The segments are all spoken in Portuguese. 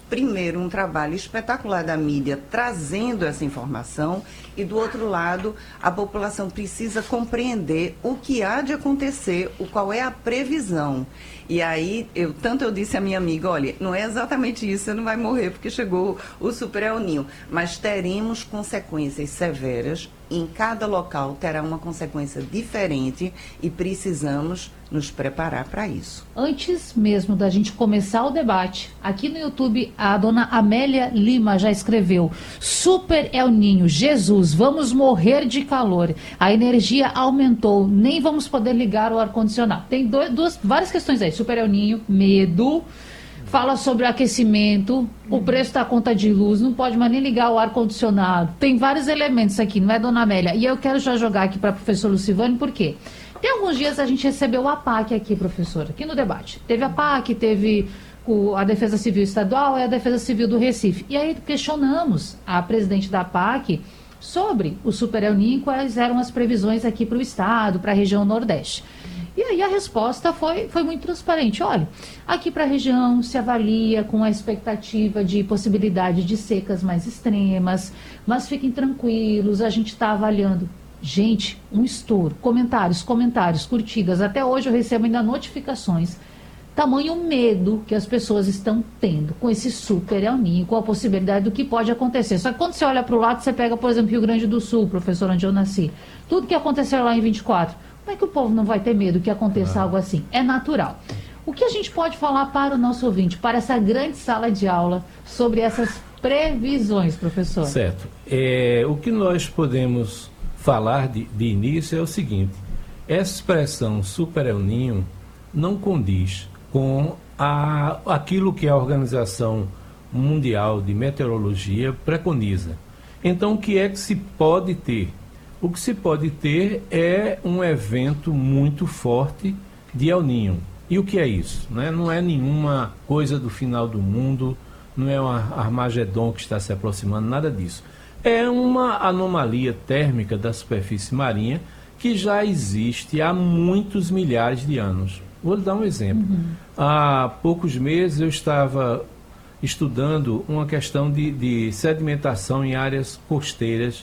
primeiro, um trabalho espetacular da mídia trazendo essa informação e, do outro lado, a população precisa compreender o que há de acontecer, qual é a previsão. E aí, eu disse à minha amiga, olha, não é exatamente isso, você não vai morrer porque chegou o Super El Niño, mas teremos consequências severas, em cada local terá uma consequência diferente e precisamos nos preparar para isso. Antes mesmo da gente começar o debate, aqui no YouTube a dona Amélia Lima já escreveu: Super El Niño, Jesus, vamos morrer de calor. A energia aumentou, nem vamos poder ligar o ar-condicionado. Tem várias questões aí. Super El Niño, medo. Fala sobre o aquecimento, o preço da conta de luz, não pode mais nem ligar o ar-condicionado. Tem vários elementos aqui, não é, dona Amélia? E eu quero já jogar aqui para a professora Lucivane, por quê? Tem alguns dias a gente recebeu a PAC aqui, professora, aqui no debate. Teve a PAC, teve a Defesa Civil Estadual e a Defesa Civil do Recife. E aí questionamos a presidente da PAC sobre o Super El Niño, quais eram as previsões aqui para o estado, para a região Nordeste. E aí a resposta foi muito transparente. Olha, aqui para a região se avalia com a expectativa de possibilidade de secas mais extremas, mas fiquem tranquilos, a gente está avaliando. Gente, um estouro. Comentários, curtidas. Até hoje eu recebo ainda notificações. Tamanho medo que as pessoas estão tendo com esse Super El Niño, com a possibilidade do que pode acontecer. Só que quando você olha para o lado, você pega, por exemplo, Rio Grande do Sul, professor, onde eu nasci. Tudo que aconteceu lá em 24. Como é que o povo não vai ter medo que aconteça algo assim? É natural. O que a gente pode falar para o nosso ouvinte, para essa grande sala de aula, sobre essas previsões, professor? Certo. O que nós podemos falar de início é o seguinte: essa expressão Super El Niño não condiz com aquilo que a Organização Mundial de Meteorologia preconiza. Então, o que é que se pode ter? O que se pode ter é um evento muito forte de El Niño. E o que é isso? Não é nenhuma coisa do final do mundo, não é um Armagedon que está se aproximando, nada disso. É uma anomalia térmica da superfície marinha que já existe há muitos milhares de anos. Vou lhe dar um exemplo. Há poucos meses eu estava estudando uma questão de sedimentação em áreas costeiras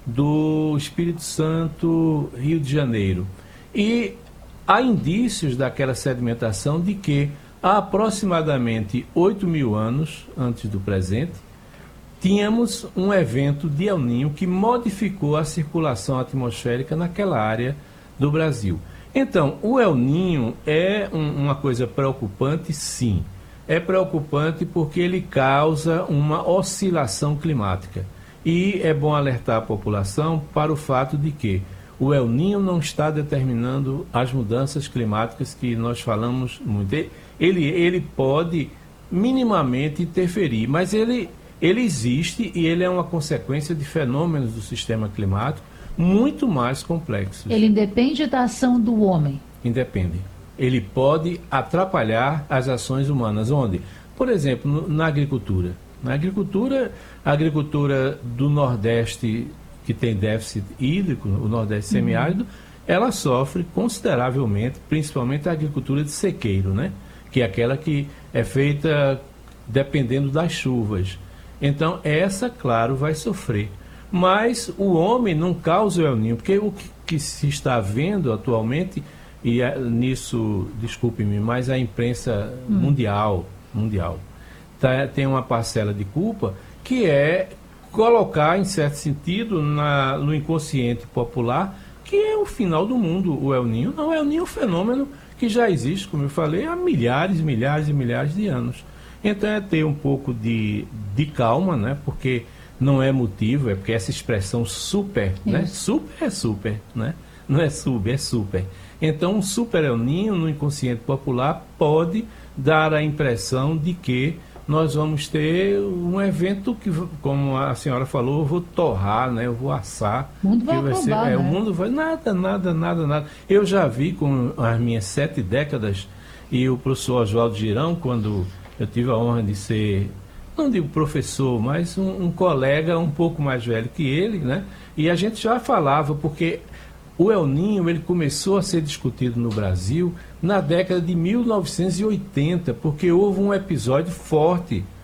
do Espírito Santo, Rio de Janeiro. E há indícios daquela sedimentação de que há aproximadamente 8.000 anos antes do presente, tínhamos um evento de El Niño que modificou a circulação atmosférica naquela área do Brasil. Então, o El Niño é uma coisa preocupante, sim. É preocupante porque ele causa uma oscilação climática. E é bom alertar a população para o fato de que o El Niño não está determinando as mudanças climáticas que nós falamos muito. Ele pode minimamente interferir, mas ele existe e ele é uma consequência de fenômenos do sistema climático muito mais complexos. Ele independe da ação do homem? Independe. Ele pode atrapalhar as ações humanas. Onde? Por exemplo, na agricultura. A agricultura do Nordeste, que tem déficit hídrico, o Nordeste semiárido, ela sofre consideravelmente, principalmente a agricultura de sequeiro, que é aquela que é feita dependendo das chuvas. Então, essa, claro, vai sofrer. Mas o homem não causa o El Niño, porque o que se está vendo atualmente, e nisso, desculpe-me, mas a imprensa mundial tem uma parcela de culpa, que é colocar, em certo sentido, no inconsciente popular, que é o final do mundo, o El Niño. Não, o El Niño é um fenômeno que já existe, como eu falei, há milhares e milhares de anos. Então é ter um pouco de calma, porque não é motivo, é porque essa expressão super, super é super, não é sub, é super. Então um Super El Niño no inconsciente popular pode dar a impressão de que nós vamos ter um evento que, como a senhora falou, eu vou torrar, eu vou assar. O mundo vai acabar, o mundo vai... Nada. Eu já vi com as minhas 7 décadas, e o professor Oswaldo Girão, quando eu tive a honra de ser, não digo professor, mas um colega um pouco mais velho que ele, e a gente já falava, porque o El Niño ele começou a ser discutido no Brasil na década de 1980, porque houve um episódio forte